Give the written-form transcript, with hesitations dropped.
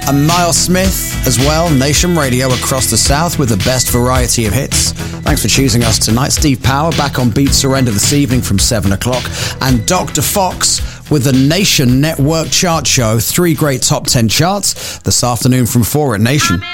And Miles Smith as well, Nation Radio across the South with the best variety of hits. Thanks for choosing us tonight. Steve Power back on Beat Surrender this evening from 7 o'clock. And Dr. Fox with the Nation Network Chart Show. 3 great top 10 charts this afternoon from 4 at Nation.